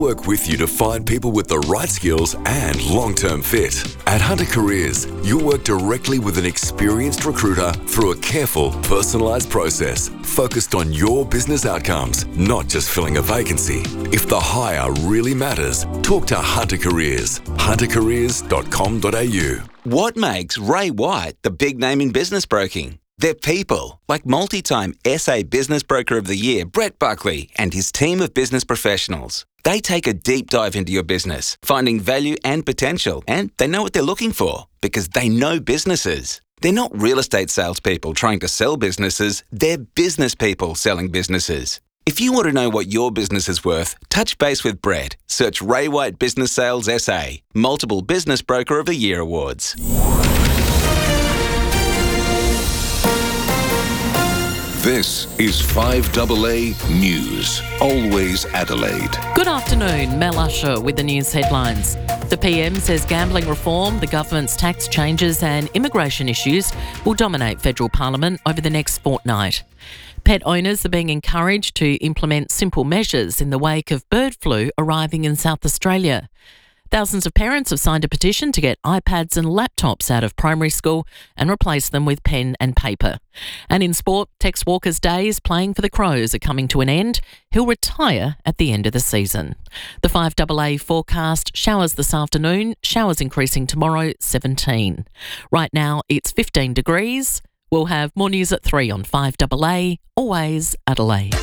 Work with you to find people with the right skills and long-term fit. At Hunter Careers, you'll work directly with an experienced recruiter through a careful, personalised process focused on your business outcomes, not just filling a vacancy. If the hire really matters, talk to Hunter Careers. huntercareers.com.au. What makes Ray White the big name in business broking? They're people, like multi-time SA Business Broker of the Year, Brett Buckley, and his team of business professionals. They take a deep dive into your business, finding value and potential, and they know what they're looking for because they know businesses. They're not real estate salespeople trying to sell businesses, they're business people selling businesses. If you want to know what your business is worth, touch base with Brett. Search Ray White Business Sales SA, multiple Business Broker of the Year awards. This is 5AA News, always Adelaide. Good afternoon, Mel Usher with the news headlines. The PM says gambling reform, the government's tax changes and immigration issues will dominate federal parliament over the next fortnight. Pet owners are being encouraged to implement simple measures in the wake of bird flu arriving in South Australia. Thousands of parents have signed a petition to get iPads and laptops out of primary school and replace them with pen and paper. And in sport, Tex Walker's days playing for the Crows are coming to an end. He'll retire at the end of the season. The 5AA forecast: showers this afternoon, showers increasing tomorrow, 17. Right now it's 15 degrees. We'll have more news at 3 on 5AA, always Adelaide.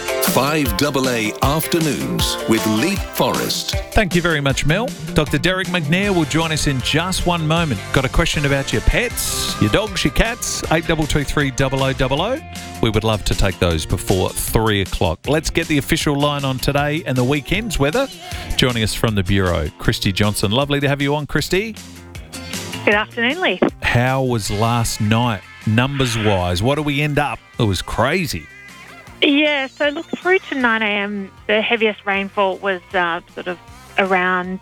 5AA Afternoons with Leap Forest. Thank you very much, Mel. Dr. Derek McNair will join us in just one moment. Got a question about your pets, your dogs, your cats? 8223 0000. We would love to take those before 3 o'clock. Let's get the official line on today and the weekend's weather. Joining us from the Bureau, Christy Johnson. Lovely to have you on, Christy. Good afternoon, Lee. How was last night, numbers-wise? What do we end up? It was crazy. Yeah, so look, through to 9 a.m, the heaviest rainfall was sort of around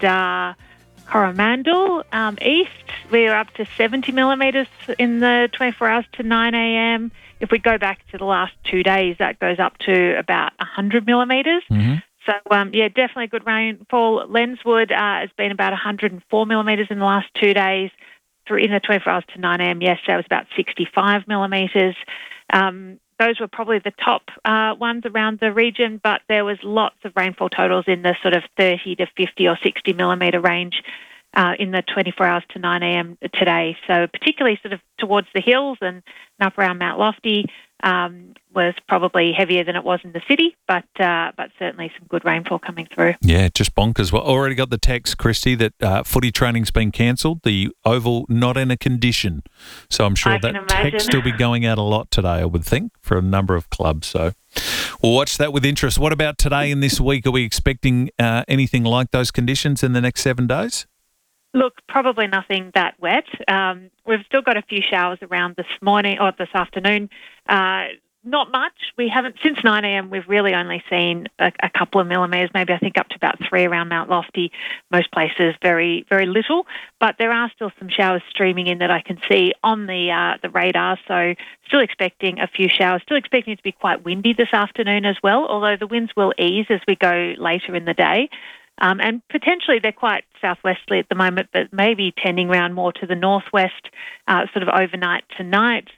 Coromandel east. We were up to 70 millimetres in the 24 hours to 9 a.m. If we go back to the last 2 days, that goes up to about 100 millimetres. Mm-hmm. So, definitely good rainfall. Lenswood has been about 104 millimetres in the last 2 days. In the 24 hours to 9 a.m, yesterday was about 65 millimetres. Those were probably the top ones around the region, but there was lots of rainfall totals in the sort of 30 to 50 or 60 millimetre range in the 24 hours to 9 a.m. today. So particularly sort of towards the hills and up around Mount Lofty was probably heavier than it was in the city, but certainly some good rainfall coming through. Yeah, just bonkers. Well, already got the text, Christy, that footy training's been cancelled. The Oval not in a condition. So I'm sure that text will be going out a lot today, I would think, for a number of clubs. So we'll watch that with interest. What about today and this week? Are we expecting anything like those conditions in the next 7 days? Look, probably nothing that wet. We've still got a few showers around this morning or this afternoon. Not much. We haven't, since 9 a.m, we've really only seen a couple of millimetres, maybe I think up to about 3 around Mount Lofty. Most places, very, very little. But there are still some showers streaming in that I can see on the radar. So still expecting a few showers. Still expecting it to be quite windy this afternoon as well, although the winds will ease as we go later in the day. And potentially they're quite southwesterly at the moment, but maybe tending around more to the northwest, sort of overnight tonight.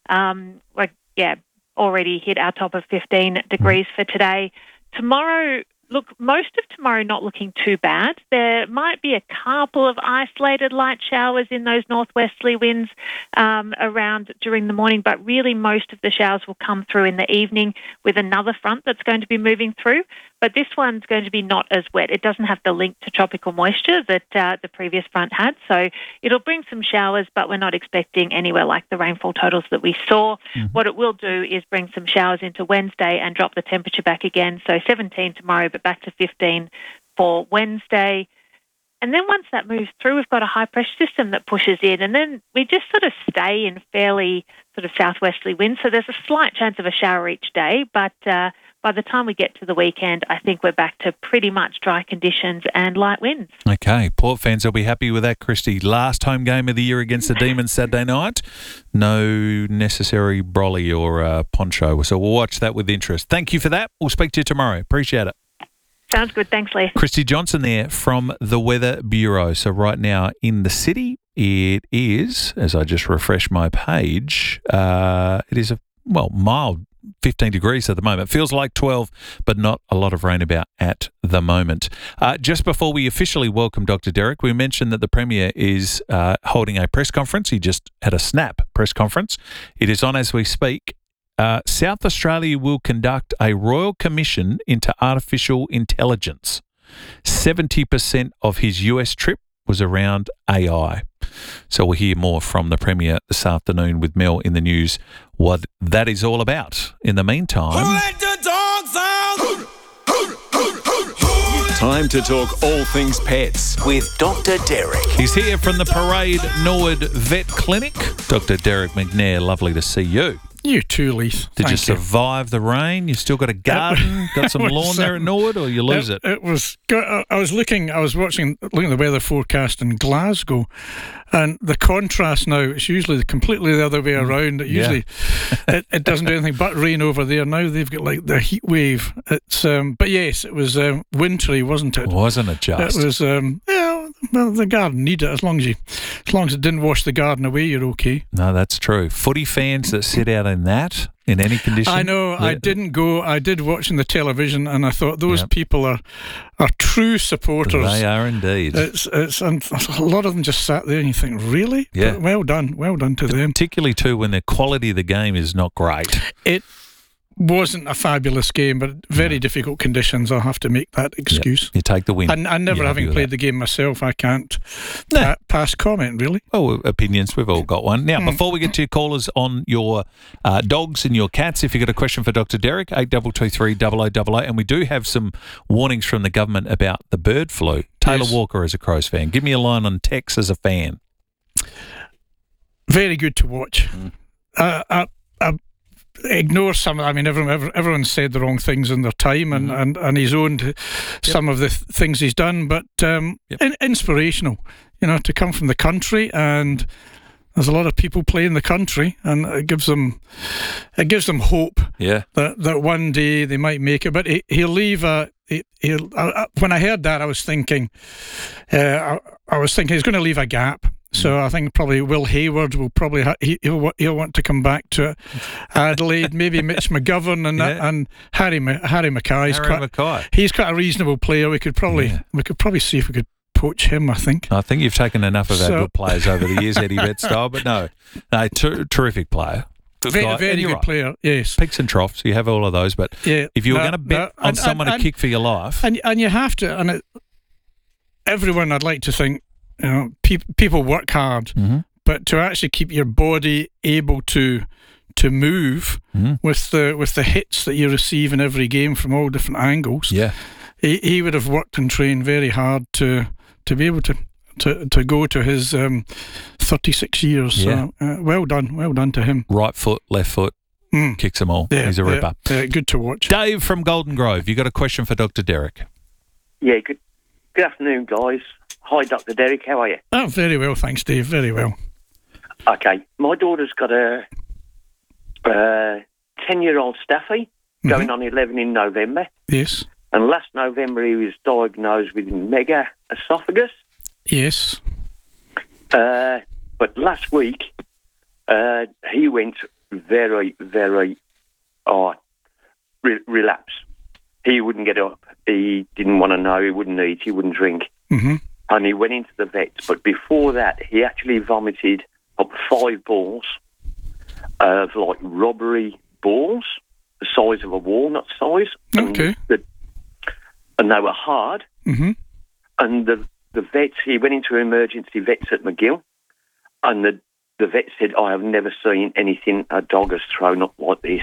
Already hit our top of 15 degrees for today. Tomorrow, look, most of tomorrow not looking too bad. There might be a couple of isolated light showers in those northwesterly winds around during the morning, but really most of the showers will come through in the evening with another front that's going to be moving through. But this one's going to be not as wet. It doesn't have the link to tropical moisture that the previous front had. So it'll bring some showers, but we're not expecting anywhere like the rainfall totals that we saw. Mm-hmm. What it will do is bring some showers into Wednesday and drop the temperature back again. So 17 tomorrow, but back to 15 for Wednesday. And then once that moves through, we've got a high-pressure system that pushes in, and then we just sort of stay in fairly sort of southwesterly winds. So there's a slight chance of a shower each day, but by the time we get to the weekend, I think we're back to pretty much dry conditions and light winds. Okay, Port fans will be happy with that, Christy. Last home game of the year against the Demons Saturday night. No necessary brolly or poncho, so we'll watch that with interest. Thank you for that. We'll speak to you tomorrow. Appreciate it. Sounds good. Thanks, Lee. Christy Johnson there from the Weather Bureau. So right now in the city, it is, as I just refresh my page, it is a mild 15 degrees at the moment. Feels like 12, but not a lot of rain about at the moment. Just before we officially welcome Dr. Derek, we mentioned that the Premier is holding a press conference. He just had a snap press conference. It is on as we speak. South Australia will conduct a royal commission into artificial intelligence. 70% of his US trip was around AI. So we'll hear more from the Premier this afternoon with Mel in the news, what that is all about. In the meantime, Time to talk all things pets with Dr. Derek. he's here from the Parade Norwood Vet Clinic. Dr. Derek McNair, lovely to see you. You too, Leith. Did you Thank survive the rain? You still got a garden? Got some lawn there at Norwood, or you lose it? It was good. I was looking at the weather forecast in Glasgow, and the contrast now, it's usually completely the other way around. It usually it doesn't do anything but rain over there. Now they've got like the heat wave. It's but yes, it was wintry, wasn't it? Wasn't it just? It was well, the garden needed it as long as it didn't wash the garden away, you're okay. No, that's true. Footy fans that sit out in that, in any condition. I know. I didn't go. I did watch on the television, and I thought those people are true supporters. They are indeed. It's and a lot of them just sat there, and you think, really? Yeah. But well done to them. Particularly too when the quality of the game is not great. It wasn't a fabulous game, but very difficult conditions. I'll have to make that excuse. Yep. You take the win. And never You're having happy with played that. the game myself, I can't pass comment, really. Oh, opinions, we've all got one. Now, before we get to your callers on your dogs and your cats, if you've got a question for Dr. Derek, 8223 0000, and we do have some warnings from the government about the bird flu. Taylor Walker is a Crows fan. Give me a line on Tex as a fan. Very good to watch. Ignore some. I mean, everyone said the wrong things in their time, and he's owned some of the things he's done. But inspirational, to come from the country, and there's a lot of people playing the country, and it gives them hope. Yeah. That one day they might make it. But he'll leave when I heard that, I was thinking he's going to leave a gap. So I think probably Will Hayward will probably he'll want to come back to Adelaide. Maybe Mitch McGovern and Harry Mackay. He's quite a reasonable player. We could probably see if we could poach him. I think you've taken enough of our good players over the years, Eddie Betstyle, but no, terrific player. Very good player. Yes, peaks and troughs. You have all of those, but if you were going to bet on someone to kick for your life, and you have to, and everyone, I'd like to think. People work hard, but to actually keep your body able to move with the hits that you receive in every game from all different angles. Yeah, he would have worked and trained very hard to be able to go to his 36 years. Yeah. So, well done to him. Right foot, left foot. Kicks them all. He's a ripper. Good to watch. Dave from Golden Grove, you got a question for Dr. Derek? Yeah, good afternoon, guys. Hi, Dr. Derek. How are you? Oh, very well, thanks, Dave. Very well. Okay. My daughter's got a 10-year-old Staffy going on 11 in November. Yes. And last November he was diagnosed with mega esophagus. Yes. But last week he went very, very relapse. He wouldn't get up. He didn't want to know. He wouldn't eat. He wouldn't drink. And he went into the vets. But before that, he actually vomited up 5 balls of like rubbery balls, the size of a walnut size. Okay. And they were hard. And the vets, he went into emergency vets at McGill, and the vet said, I have never seen anything a dog has thrown up like this.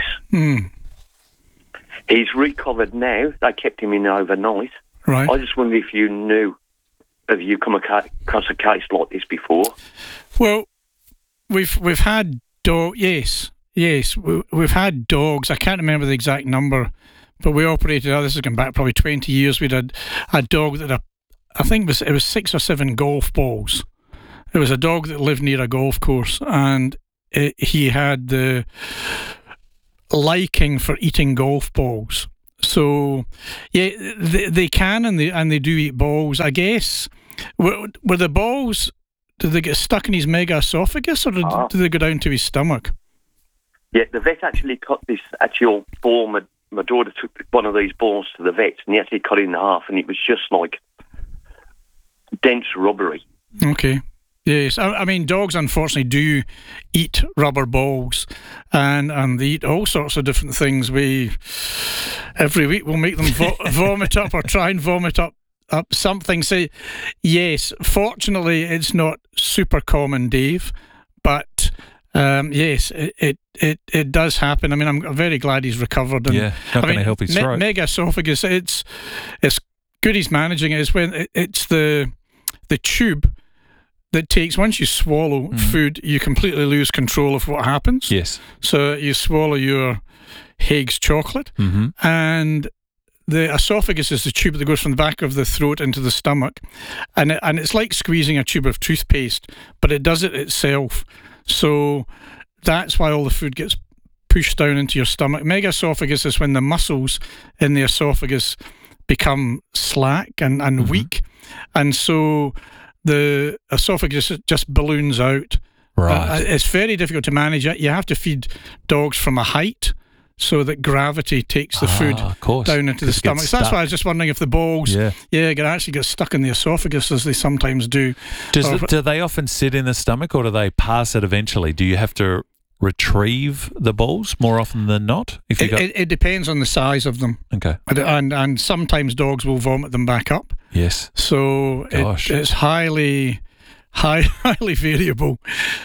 He's recovered now. They kept him in overnight. Right. I just wonder if you knew, have you come across a case like this before? Well, we've had dogs. Yes, we've had dogs. I can't remember the exact number, but we operated. This is going back probably 20 years. We had a dog that I think it was 6 or 7 golf balls. It was a dog that lived near a golf course, and he had the liking for eating golf balls. So, yeah, they can and they do eat balls. I guess, were the balls, did they get stuck in his mega esophagus or did they go down to his stomach? Yeah, the vet actually cut this actual ball. My daughter took one of these balls to the vet and he actually cut it in half and it was just like dense rubbery. Okay. Yes, I mean, dogs unfortunately do eat rubber balls and they eat all sorts of different things. Every week we'll make them vomit up or try and vomit up something. So, yes, fortunately it's not super common, Dave, but yes, it does happen. I mean, I'm very glad he's recovered. And, not going to help his throat. Mega esophagus, it's good he's managing it. Is when it's the tube that takes, once you swallow food, you completely lose control of what happens. Yes. So you swallow your Haig's chocolate, and the esophagus is the tube that goes from the back of the throat into the stomach, and it's like squeezing a tube of toothpaste, but it does it itself. So that's why all the food gets pushed down into your stomach. Megaesophagus is when the muscles in the esophagus become slack and weak, and so the esophagus just balloons out. Right. It's very difficult to manage it. You have to feed dogs from a height so that gravity takes the food down into the stomach. So that's why I was just wondering if the balls can actually get stuck in the esophagus, as they sometimes do. Do they often sit in the stomach or do they pass it eventually? Do you have to retrieve the balls more often than not? It depends on the size of them. Okay. And sometimes dogs will vomit them back up. Yes. So it's highly variable.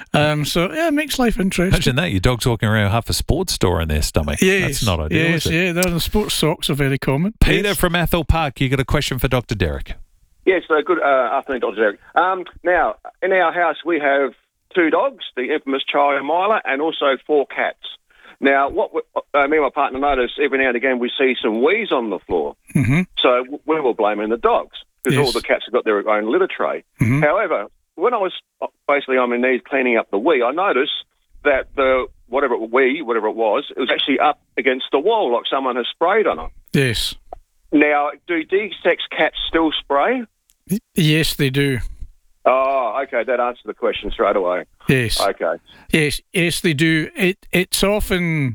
So it makes life interesting. Imagine that, your dog's walking around with half a sports store in their stomach. Yes. That's not ideal, is it? Yeah, the sports socks are very common. Peter from Athol Park, you got a question for Dr. Derek. Yes, good afternoon, Dr. Derek. Now, in our house we have 2 dogs, the infamous Charlie and Mila, and also 4 cats. Now, what me and my partner notice, every now and again we see some wheeze on the floor. So we were blaming the dogs because all the cats have got their own litter tray. However, when I was basically on my knees cleaning up the wee, I noticed that whatever it was actually up against the wall like someone has sprayed on it. Yes. Now, do D-sex cats still spray? Yes, they do. Oh, okay, that answers the question straight away. Yes. Okay. Yes, they do. It's often...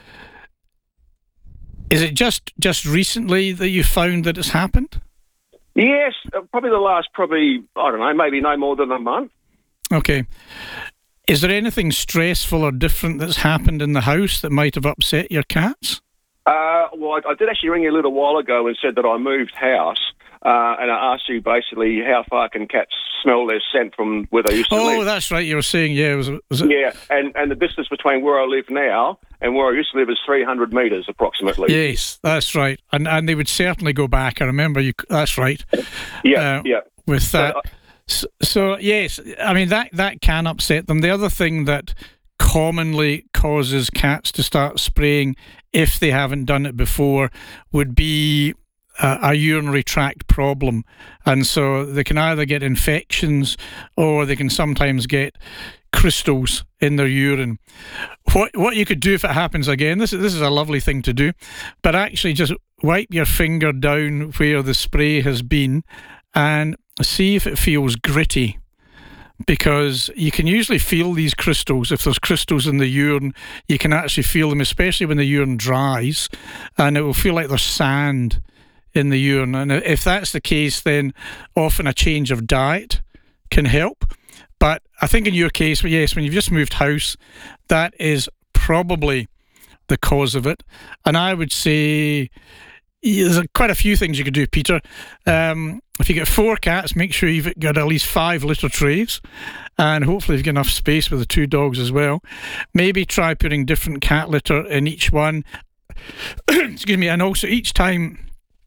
Is it just recently that you found that it's happened? Yes, probably the last, I don't know, maybe no more than a month. Okay. Is there anything stressful or different that's happened in the house that might have upset your cats? Well, I did actually ring you a little while ago and said that I moved house, and I asked you basically how far can cats smell their scent from where they used to live. Oh, that's right, you were saying, was it? Yeah, and the distance between where I live now and where I used to live is 300 metres approximately. Yes, that's right. And they would certainly go back. I remember you. That's right. Yeah. With that. So, yes, I mean, that can upset them. The other thing that commonly causes cats to start spraying, if they haven't done it before, would be a urinary tract problem. And so they can either get infections or they can sometimes get crystals in their urine. What you could do if it happens again, this is a lovely thing to do, but actually just wipe your finger down where the spray has been and see if it feels gritty, because you can usually feel these crystals. If there's crystals in the urine, you can actually feel them, especially when the urine dries, and it will feel like there's sand in the urine. And if that's the case, then often a change of diet can help. But I think in your case, yes, when you've just moved house, that is probably the cause of it. And I would say there's quite a few things you could do, Peter. If you get 4 cats, make sure you've got at least 5 litter trays, and hopefully you've got enough space with the 2 dogs as well. Maybe try putting different cat litter in each one. Excuse me. And also each time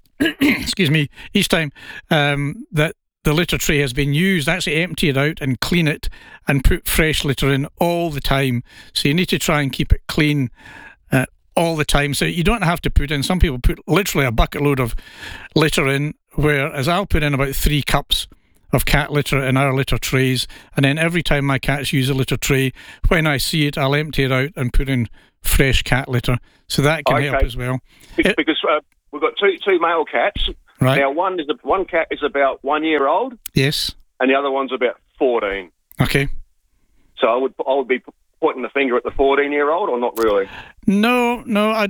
that the litter tray has been used, actually empty it out and clean it and put fresh litter in all the time. So you need to try and keep it clean all the time. So you don't have to put in, some people put literally a bucket load of litter in, whereas I'll put in about 3 cups of cat litter in our litter trays, and then every time my cats use a litter tray, when I see it, I'll empty it out and put in fresh cat litter. So that can help as well. Because we've got two male cats. Right. Now, one cat is about 1 year old, Yes. and the other one's about 14. Okay. So I would be pointing the finger at the 14-year-old, or not really? No,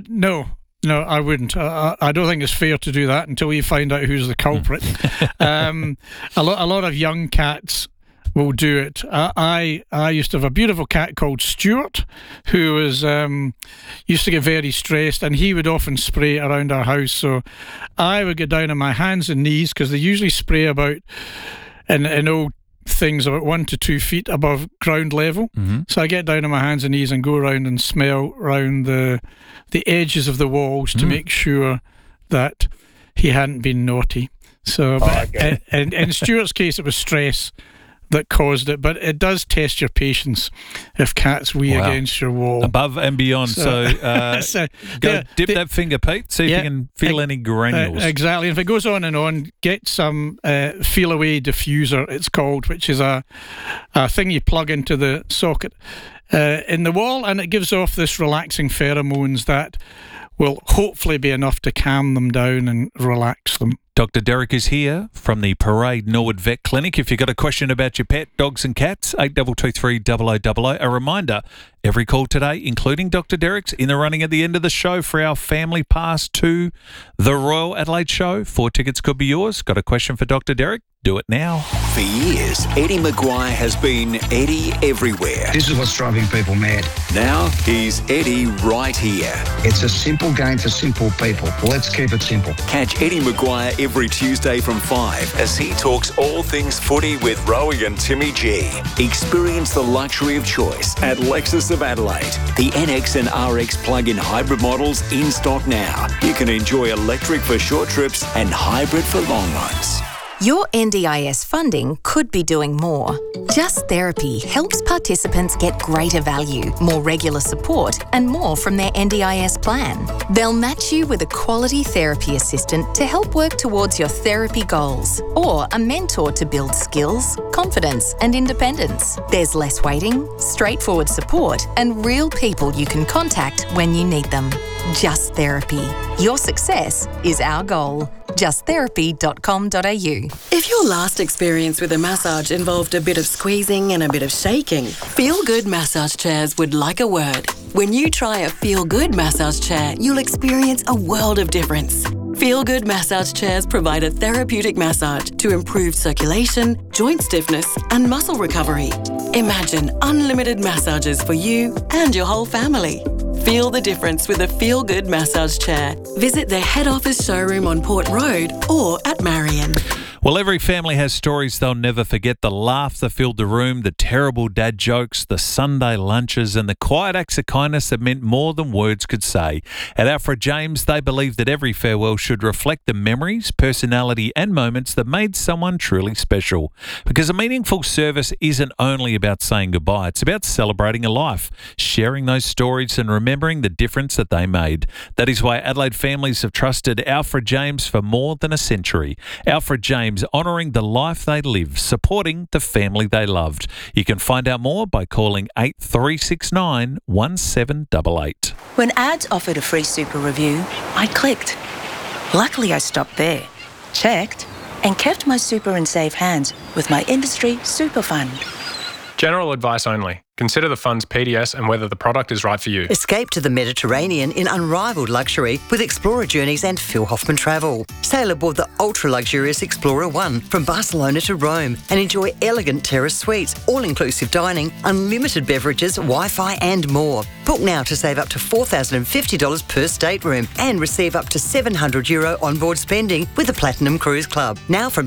I wouldn't. I don't think it's fair to do that until you find out who's the culprit. A lot of young cats will do it. I used to have a beautiful cat called Stuart, who was used to get very stressed, and he would often spray around our house. So I would get down on my hands and knees, because they usually spray about in old things about 1 to 2 feet above ground level. Mm-hmm. So I get down on my hands and knees and go around and smell around the edges of the walls to make sure that he hadn't been naughty. So, in Stuart's case, it was stress that caused it, but it does test your patience if cats wee against your wall. Above and beyond. So go dip that finger, Pete, see if you can feel any granules. Exactly. If it goes on, get some Feel Away diffuser, it's called, which is a thing you plug into the socket in the wall, and it gives off this relaxing pheromones that will hopefully be enough to calm them down and relax them. Dr. Derek is here from the Parade Norwood Vet Clinic. If you've got a question about your pet, dogs and cats, 8223 0000. A reminder, every call today, including Dr. Derek's, in the running at the end of the show for our family pass to the Royal Adelaide Show. 4 tickets could be yours. Got a question for Dr. Derek? Do it now. For years, Eddie Maguire has been Eddie everywhere. This is what's driving people mad. Now he's Eddie right here. It's a simple game for simple people. Let's keep it simple. Catch Eddie Maguire every Tuesday from 5 as he talks all things footy with Rowie and Timmy G. Experience the luxury of choice at Lexus of Adelaide. The NX and RX plug-in hybrid models in stock now. You can enjoy electric for short trips and hybrid for long ones. Your NDIS funding could be doing more. Just Therapy helps participants get greater value, more regular support, and more from their NDIS plan. They'll match you with a quality therapy assistant to help work towards your therapy goals, or a mentor to build skills, confidence, and independence. There's less waiting, straightforward support, and real people you can contact when you need them. Just Therapy. Your success is our goal. justtherapy.com.au. If your last experience with a massage involved a bit of squeezing and a bit of shaking, Feel Good Massage Chairs would like a word. When you try a Feel Good massage chair, you'll experience a world of difference. Feel Good Massage Chairs provide a therapeutic massage to improve circulation, joint stiffness, and muscle recovery. Imagine unlimited massages for you and your whole family. Feel the difference with a Feel Good massage chair. Visit their head office showroom on Port Road or at Marion. Well, every family has stories they'll never forget. The laugh that filled the room, the terrible dad jokes, the Sunday lunches, and the quiet acts of kindness that meant more than words could say. At Alfred James, they believe that every farewell should reflect the memories, personality, and moments that made someone truly special. Because a meaningful service isn't only about saying goodbye, it's about celebrating a life, sharing those stories, and remembering the difference that they made. That is why Adelaide families have trusted Alfred James for more than a century. Alfred James, honouring the life they live, supporting the family they loved. You can find out more by calling 8369 1788. When ads offered a free super review, I clicked. Luckily, I stopped there, checked, and kept my super in safe hands with my industry super fund. General advice only. Consider the fund's PDS and whether the product is right for you. Escape to the Mediterranean in unrivaled luxury with Explorer Journeys and Phil Hoffman Travel. Sail aboard the ultra-luxurious Explorer One from Barcelona to Rome and enjoy elegant terrace suites, all-inclusive dining, unlimited beverages, Wi-Fi and more. Book now to save up to $4,050 per stateroom and receive up to €700 onboard spending with the Platinum Cruise Club. Now from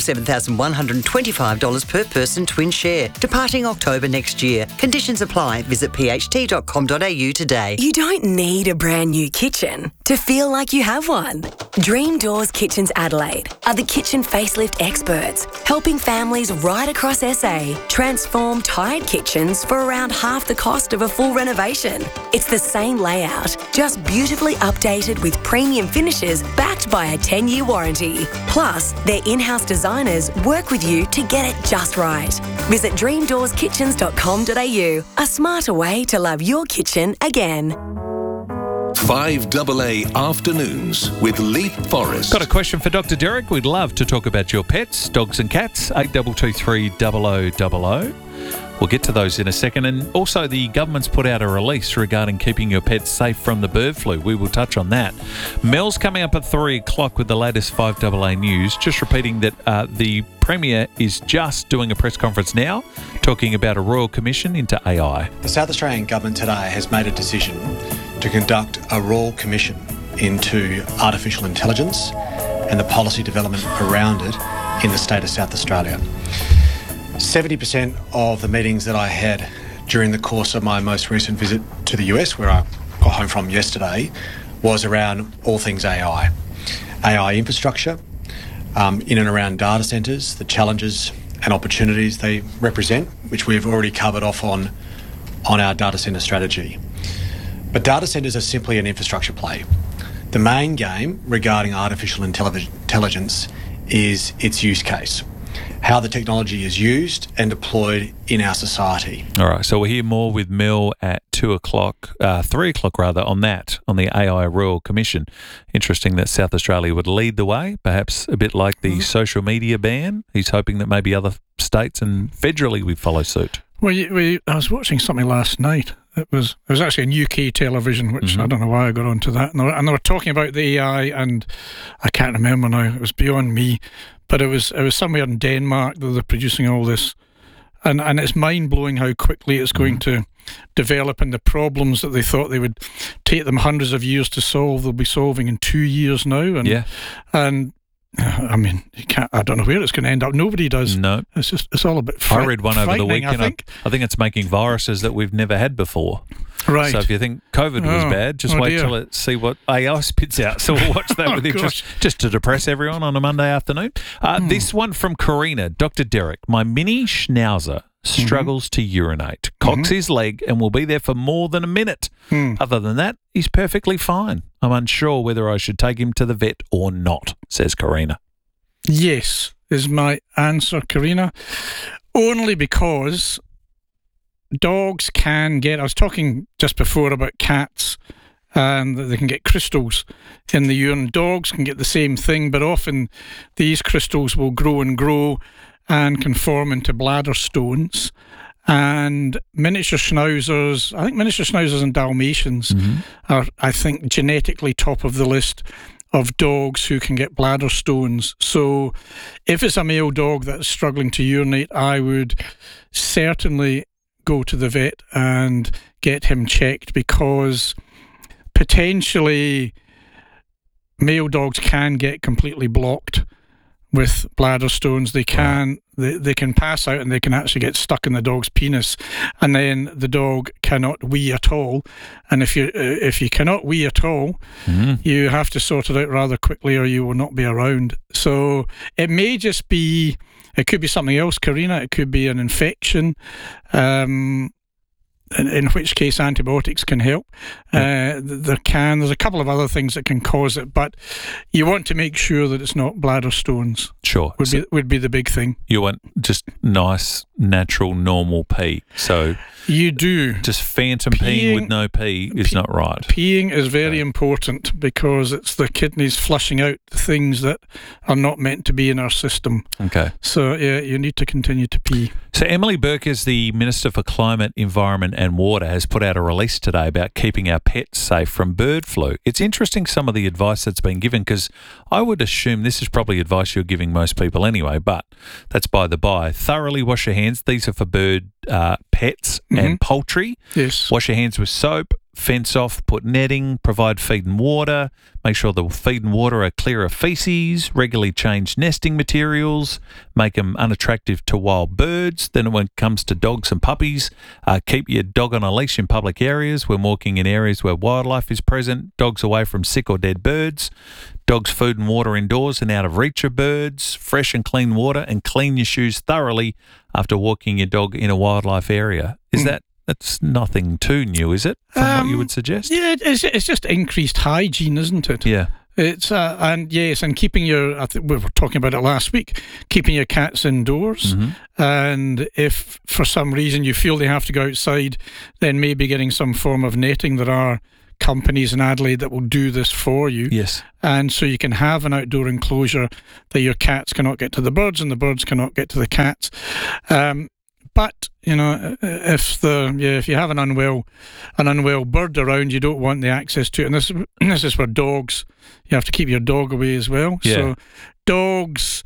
$7,125 per person twin share, departing October next year. Conditions apply. Visit pht.com.au today. You don't need a brand new kitchen to feel like you have one. Dream Doors Kitchens Adelaide are the kitchen facelift experts, helping families right across SA transform tired kitchens for around half the cost of a full renovation. It's the same layout, just beautifully updated with premium finishes backed by a 10-year warranty. Plus, their in-house designers work with you to get it just right. Visit dreamdoorskitchens.com.au, a smarter way to love your kitchen again. 5AA Afternoons with Leap Forest. Got a question for Dr. Derek. We'd love to talk about your pets, dogs and cats. 8223 0000. We'll get to those in a second. And also the government's put out a release regarding keeping your pets safe from the bird flu. We will touch on that. Mel's coming up at 3 o'clock with the latest 5AA news. Just repeating that the Premier is just doing a press conference now talking about a Royal Commission into AI. The South Australian Government today has made a decision to conduct a Royal Commission into artificial intelligence and the policy development around it in the state of South Australia. 70% of the meetings that I had during the course of my most recent visit to the US, where I got home from yesterday, was around all things AI. AI infrastructure, in and around data centres, the challenges and opportunities they represent, which we've already covered off on our data centre strategy. But data centres are simply an infrastructure play. The main game regarding artificial intelligence is its use case, how the technology is used and deployed in our society. All right, so we'll hear more with Mel at 3 o'clock on the AI Royal Commission. Interesting that South Australia would lead the way, perhaps a bit like the social media ban. He's hoping that maybe other states and federally we follow suit. Well, I was watching something last night. It was actually on UK television, which I don't know why I got onto that. And they were talking about the AI, and I can't remember now. It was beyond me. But it was somewhere in Denmark that they're producing all this. And it's mind-blowing how quickly it's going to develop, and the problems that they thought they would take them hundreds of years to solve, they'll be solving in 2 years now. And I mean, I don't know where it's going to end up. Nobody does. No. It's all a bit I read one over the weekend. I think it's making viruses that we've never had before. Right. So if you think COVID was bad, just wait till it see what AI spits out. So we'll watch that with interest, just to depress everyone on a Monday afternoon. This one from Karina. Dr. Derek, my mini schnauzer struggles to urinate, cocks his leg and will be there for more than a minute. Other than that, he's perfectly fine. I'm unsure whether I should take him to the vet or not, says Karina. Yes, is my answer, Karina. Only because dogs can get, I was talking just before about cats, and they can get crystals in the urine. Dogs can get the same thing, but often these crystals will grow and grow and can form into bladder stones. And miniature schnauzers, I think miniature schnauzers and Dalmatians are, I think, genetically top of the list of dogs who can get bladder stones. So if it's a male dog that's struggling to urinate, I would certainly go to the vet and get him checked, because potentially male dogs can get completely blocked with bladder stones. They can pass out and they can actually get stuck in the dog's penis, and then the dog cannot wee at all. And if you cannot wee at all, you have to sort it out rather quickly, or you will not be around. So it may just be, it could be something else, Karina. It could be an infection, in which case antibiotics can help. There's a couple of other things that can cause it, but you want to make sure that it's not bladder stones. Sure. Would be the big thing. You want just nice, natural, normal pee. So you do. Just phantom peeing with no pee is not right. Peeing is very important, because it's the kidneys flushing out the things that are not meant to be in our system. Okay. So yeah, you need to continue to pee. So Emily Burke, as the Minister for Climate, Environment and Water, has put out a release today about keeping our pets safe from bird flu. It's interesting, some of the advice that's been given, because I would assume this is probably advice you're giving most people anyway, but that's by the by. Thoroughly wash your hands. These are for bird pets and poultry. Yes. Wash your hands with soap, fence off, put netting, provide feed and water, make sure the feed and water are clear of feces, regularly change nesting materials, make them unattractive to wild birds. Then when it comes to dogs and puppies, keep your dog on a leash in public areas when walking in areas where wildlife is present, dogs away from sick or dead birds, dogs' food and water indoors and out of reach of birds, fresh and clean water, and clean your shoes thoroughly after walking your dog in a wildlife area. That's nothing too new, is it, from what you would suggest? Yeah, it's just increased hygiene, isn't it? Yeah. It's and keeping your, I think we were talking about it last week, keeping your cats indoors. And if for some reason you feel they have to go outside, then maybe getting some form of netting. There are companies in Adelaide that will do this for you. Yes. And so you can have an outdoor enclosure that your cats cannot get to the birds and the birds cannot get to the cats. But if you have an unwell bird around, you don't want the access to it. And this is where dogs, you have to keep your dog away as well. Yeah. So dogs,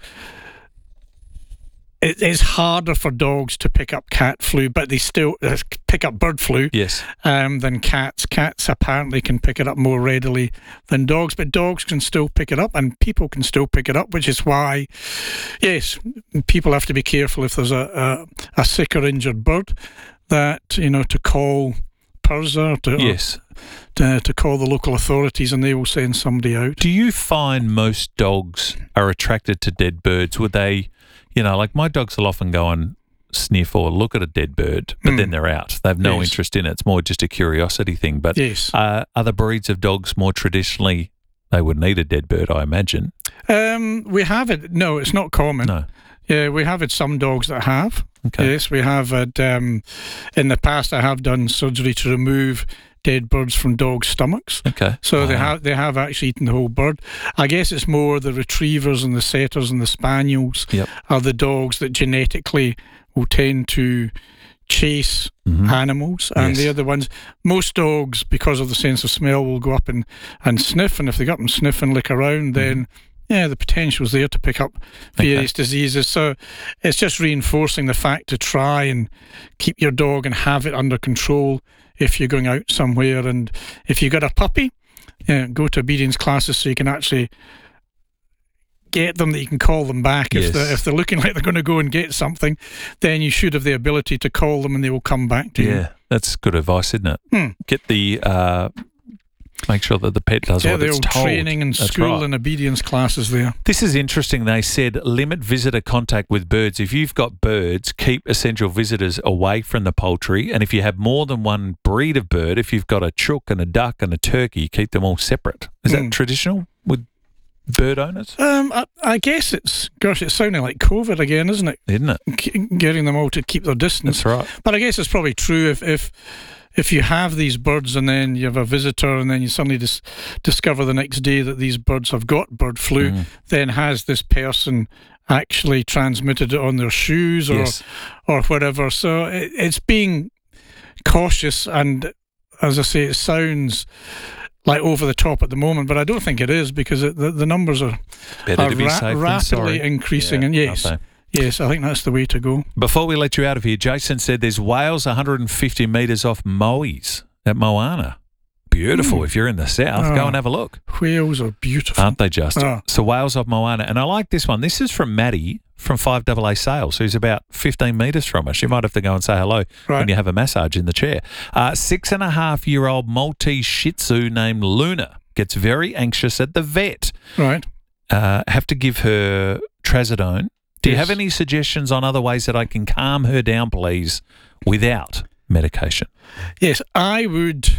it's harder for dogs to pick up cat flu, but they still pick up bird flu. Yes. Than cats. Cats apparently can pick it up more readily than dogs, but dogs can still pick it up, and people can still pick it up, which is why, yes, people have to be careful if there's a sick or injured bird, that to call PIRSA to call the local authorities, and they will send somebody out. Do you find most dogs are attracted to dead birds? Would they? Like my dogs will often go and sniff or look at a dead bird, but then they're out. They have no interest in it. It's more just a curiosity thing. But other breeds of dogs, more traditionally, they wouldn't eat a dead bird, I imagine. We have it. No, it's not common. No. Yeah, we have had some dogs that have. Okay. Yes, we have had, in the past I have done surgery to remove dead birds from dogs' stomachs. Okay. So they have actually eaten the whole bird. I guess it's more the retrievers and the setters and the spaniels are the dogs that genetically will tend to chase animals, and they're the ones. Most dogs, because of the sense of smell, will go up and sniff, and if they go up and sniff and lick around, then the potential's there to pick up various diseases. So it's just reinforcing the fact to try and keep your dog and have it under control if you're going out somewhere. And if you've got a puppy, go to obedience classes so you can actually get them, that you can call them back. If they're looking like they're going to go and get something, then you should have the ability to call them and they will come back to you. Yeah, that's good advice, isn't it? Get the... make sure that the pet does what it's told. Training and school and obedience classes there. This is interesting. They said limit visitor contact with birds. If you've got birds, keep essential visitors away from the poultry. And if you have more than one breed of bird, if you've got a chook and a duck and a turkey, keep them all separate. Is that traditional with bird owners? I guess it's sounding like COVID again, isn't it? Isn't it? Getting them all to keep their distance. That's right. But I guess it's probably true if you have these birds and then you have a visitor and then you suddenly discover the next day that these birds have got bird flu, then has this person actually transmitted it on their shoes or whatever. So it's being cautious, and as I say, it sounds like over the top at the moment, but I don't think it is, because the numbers are rapidly increasing. And yes, I think that's the way to go. Before we let you out of here, Jason said there's whales 150 metres off Moe's at Moana. Beautiful. If you're in the south, go and have a look. Whales are beautiful. Aren't they just? So whales off Moana. And I like this one. This is from Maddie from 5AA Sales, who's about 15 metres from us. You might have to go and say hello when you have a massage in the chair. 6.5-year-old Maltese Shih Tzu named Luna gets very anxious at the vet. Right. Have to give her trazodone. Do you have any suggestions on other ways that I can calm her down, please, without medication? Yes, I would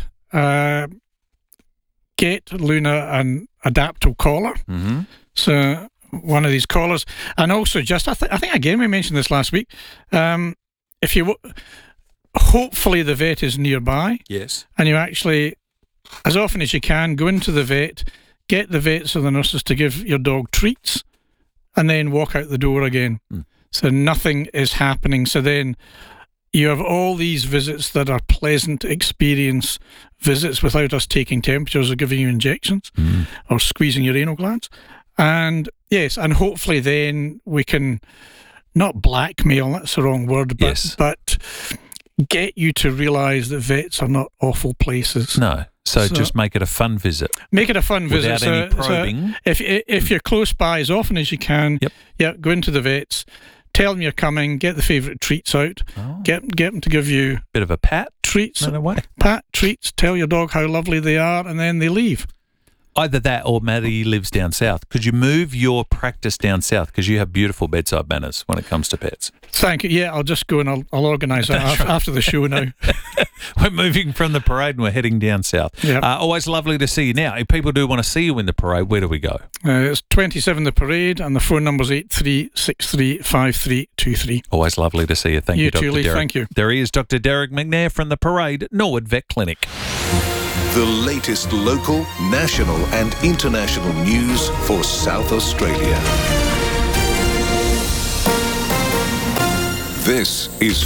get Luna an Adaptil collar. So one of these collars. And also I think again we mentioned this last week, if you hopefully the vet is nearby. Yes. And you actually, as often as you can, go into the vet, get the vets or the nurses to give your dog treats, and then walk out the door again. So nothing is happening. So then you have all these visits that are pleasant experience visits without us taking temperatures or giving you injections or squeezing your anal glands. And yes, and hopefully then we can not blackmail, that's the wrong word, but get you to realise that vets are not awful places. No. So just make it a fun visit. Make it a fun visit. Without any probing. So if you're close by as often as you can, go into the vets, tell them you're coming, get the favourite treats out, get them to give you... Bit of a pat? Treats. In a way. Pat, treats, tell your dog how lovely they are, and then they leave. Either that or Maddie lives down south. Could you move your practice down south? Because you have beautiful bedside manners when it comes to pets. Thank you. Yeah, I'll just go and I'll organise that after the show now. We're moving from the parade and we're heading down south. Yep. Always lovely to see you. Now, if people do want to see you in the parade, where do we go? It's 27 the parade, and the phone number's 83635323. Always lovely to see you. Thank you, Dr. too, Lee. Derek. Thank you. There he is, Dr. Derek McNair from the Parade, Norwood Vet Clinic. The latest local, national and international news for South Australia. This is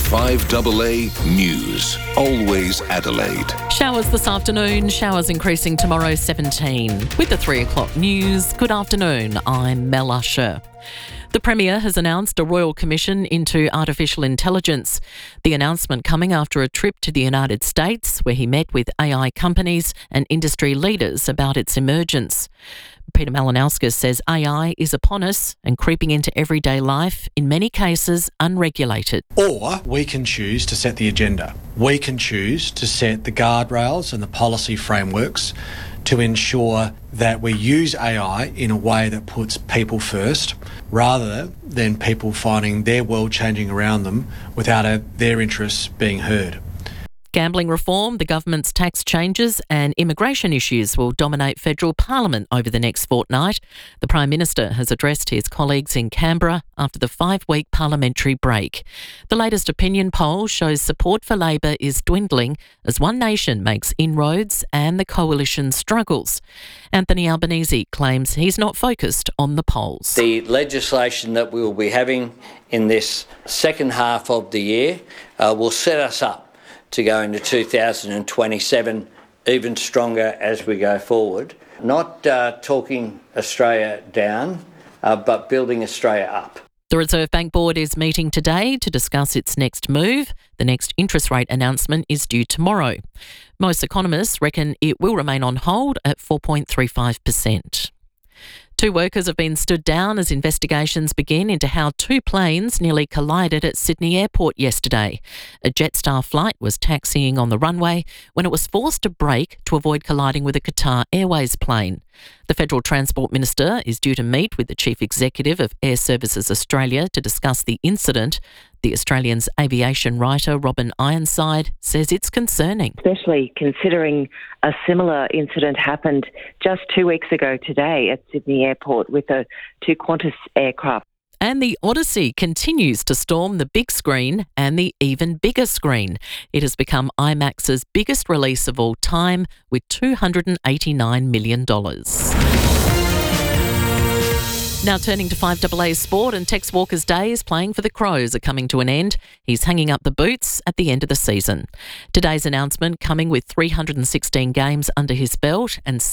5AA News. Always Adelaide. Showers this afternoon, showers increasing tomorrow 17. With the 3 o'clock news, good afternoon, I'm Mel Usher. The Premier has announced a royal commission into artificial intelligence. The announcement coming after a trip to the United States where he met with AI companies and industry leaders about its emergence. Peter Malinauskas says AI is upon us and creeping into everyday life, in many cases unregulated. Or we can choose to set the agenda. We can choose to set the guardrails and the policy frameworks to ensure that we use AI in a way that puts people first, rather than people finding their world changing around them without their interests being heard. Gambling reform, the government's tax changes and immigration issues will dominate federal parliament over the next fortnight. The Prime Minister has addressed his colleagues in Canberra after the 5-week parliamentary break. The latest opinion poll shows support for Labor is dwindling as One Nation makes inroads and the coalition struggles. Anthony Albanese claims he's not focused on the polls. The legislation that we will be having in this second half of the year will set us up to go into 2027 even stronger as we go forward. Not talking Australia down, but building Australia up. The Reserve Bank Board is meeting today to discuss its next move. The next interest rate announcement is due tomorrow. Most economists reckon it will remain on hold at 4.35%. 2 workers have been stood down as investigations begin into how 2 planes nearly collided at Sydney Airport yesterday. A Jetstar flight was taxiing on the runway when it was forced to brake to avoid colliding with a Qatar Airways plane. The Federal Transport Minister is due to meet with the Chief Executive of Air Services Australia to discuss the incident. The Australian's aviation writer Robin Ironside says it's concerning. Especially considering a similar incident happened just 2 weeks ago today at Sydney Airport with the 2 Qantas aircraft. And the Odyssey continues to storm the big screen and the even bigger screen. It has become IMAX's biggest release of all time with $289 million. Now turning to 5AA sport, and Tex Walker's days playing for the Crows are coming to an end. He's hanging up the boots at the end of the season. Today's announcement coming with 316 games under his belt and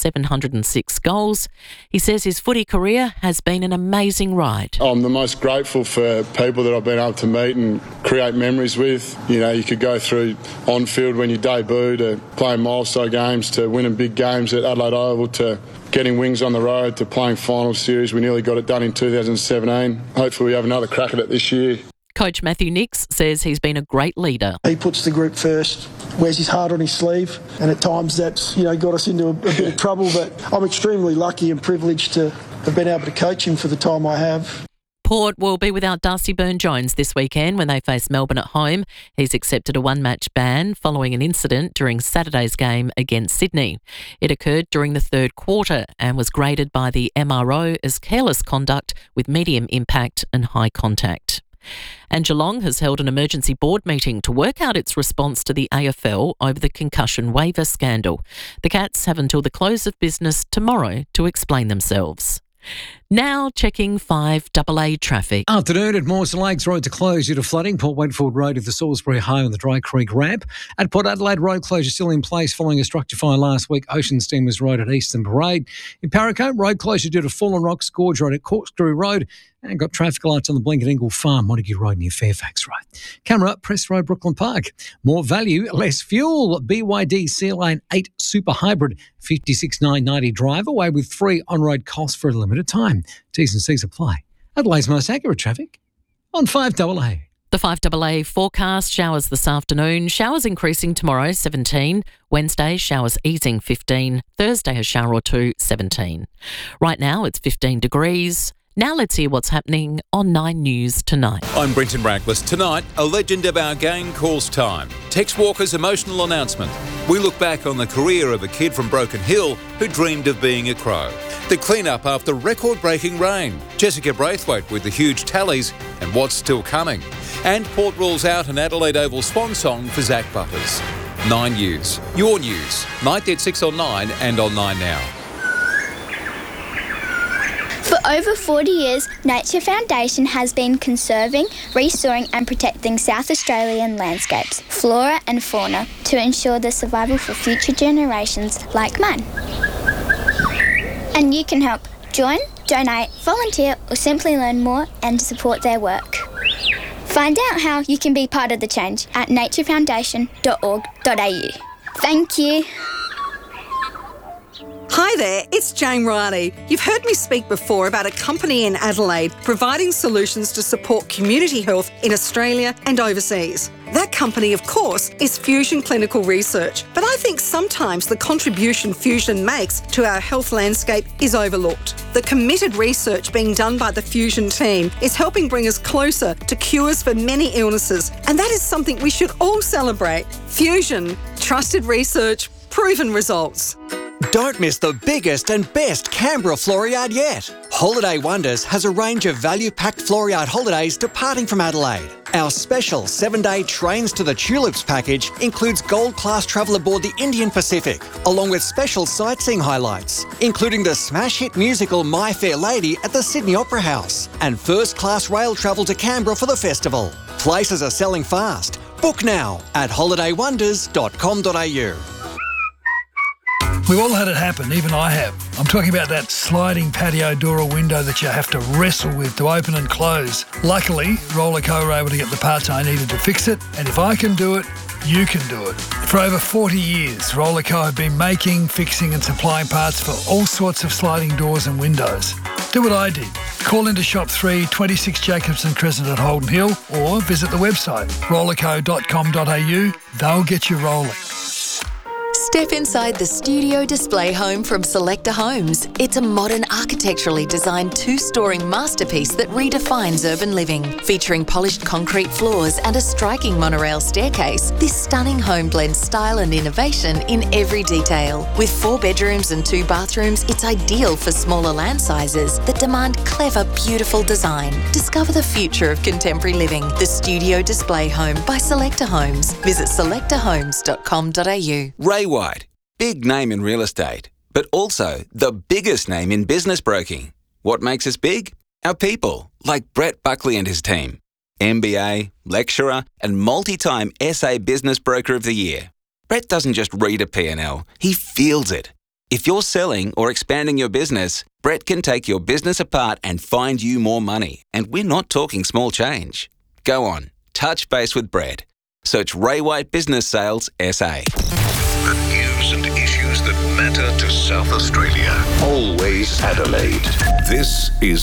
706 goals. He says his footy career has been an amazing ride. I'm the most grateful for people that I've been able to meet and create memories with. You know, you could go through on-field when you debut to playing milestone games to winning big games at Adelaide Oval to getting wings on the road to playing final series. We nearly got it done in 2017. Hopefully we have another crack at it this year. Coach Matthew Nicks says he's been a great leader. He puts the group first, wears his heart on his sleeve, and at times that's got us into a bit of trouble, but I'm extremely lucky and privileged to have been able to coach him for the time I have. Port will be without Darcy Byrne-Jones this weekend when they face Melbourne at home. He's accepted a 1-match ban following an incident during Saturday's game against Sydney. It occurred during the 3rd quarter and was graded by the MRO as careless conduct with medium impact and high contact. And Geelong has held an emergency board meeting to work out its response to the AFL over the concussion waiver scandal. The Cats have until the close of business tomorrow to explain themselves. Now checking 5AA traffic. Afternoon at Mawson Lakes Road to close due to flooding. Port Wakefield Road to the Salisbury High on the Dry Creek ramp. At Port Adelaide, road closure still in place following a structure fire last week. Ocean Steamers Road at Eastern Parade. In Paracombe, road closure due to Fallen Rocks Gorge Road at Corkscrew Road. And got traffic lights on the blink at Ingle Farm, Montague Road near Fairfax Road. Camera, Press Road, Brooklyn Park. More value, less fuel. BYD C-Lane 8 Super Hybrid, $56,990 drive away with free on-road costs for a limited time. T's and C's apply. Adelaide's most accurate traffic on 5AA. The 5AA forecast, showers this afternoon, showers increasing tomorrow, 17. Wednesday, showers easing, 15. Thursday, a shower or 2, 17. Right now, it's 15 degrees. Now let's hear what's happening on 9 News tonight. I'm Brenton Raglis. Tonight, a legend of our game calls time. Tex Walker's emotional announcement. We look back on the career of a kid from Broken Hill who dreamed of being a Crow. The clean-up after record-breaking rain. Jessica Braithwaite with the huge tallies and what's still coming. And Port rules out an Adelaide Oval swan song for Zach Butters. 9 News. Your news. 9 at 6 on 9 and on 9 Now. For over 40 years, Nature Foundation has been conserving, restoring and protecting South Australian landscapes, flora and fauna to ensure the survival for future generations like mine. And you can help. Join, donate, volunteer or simply learn more and support their work. Find out how you can be part of the change at naturefoundation.org.au. Thank you. Hi there, it's Jane Riley. You've heard me speak before about a company in Adelaide providing solutions to support community health in Australia and overseas. That company, of course, is Fusion Clinical Research, but I think sometimes the contribution Fusion makes to our health landscape is overlooked. The committed research being done by the Fusion team is helping bring us closer to cures for many illnesses, and that is something we should all celebrate. Fusion, trusted research, proven results. Don't miss the biggest and best Canberra Floriade yet. Holiday Wonders has a range of value-packed Floriade holidays departing from Adelaide. Our special 7-day Trains to the Tulips package includes gold-class travel aboard the Indian Pacific, along with special sightseeing highlights, including the smash hit musical My Fair Lady at the Sydney Opera House, and first-class rail travel to Canberra for the festival. Places are selling fast. Book now at holidaywonders.com.au. We've all had it happen, even I have. I'm talking about that sliding patio door or window that you have to wrestle with to open and close. Luckily, Rollerco were able to get the parts I needed to fix it, and if I can do it, you can do it. For over 40 years, Rollerco have been making, fixing and supplying parts for all sorts of sliding doors and windows. Do what I did. Call into Shop 3, 26 Jacobson Crescent at Holden Hill, or visit the website rollerco.com.au. They'll get you rolling. Step inside the studio display home from Selector Homes. It's a modern, architecturally designed two-storey masterpiece that redefines urban living. Featuring polished concrete floors and a striking monorail staircase, this stunning home blends style and innovation in every detail. With 4 bedrooms and 2 bathrooms, it's ideal for smaller land sizes that demand clever, beautiful design. Discover the future of contemporary living. The Studio Display Home by Selector Homes. Visit selectorhomes.com.au. Ray White, big name in real estate, but also the biggest name in business broking. What makes us big? Our people, like Brett Buckley and his team. MBA, lecturer, and multi-time SA Business Broker of the Year. Brett doesn't just read a P&L, he feels it. If you're selling or expanding your business, Brett can take your business apart and find you more money. And we're not talking small change. Go on, touch base with Brett. Search Ray White Business Sales SA. The news and issues that matter to South Australia. Always Adelaide. This is